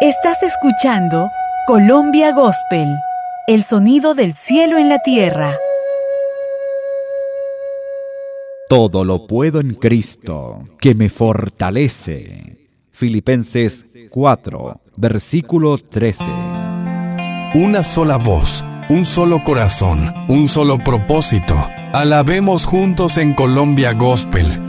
Estás escuchando Colombia Gospel, el sonido del cielo en la tierra. Todo lo puedo en Cristo, que me fortalece. Filipenses 4, versículo 13. Una sola voz, un solo corazón, un solo propósito. Alabemos juntos en Colombia Gospel,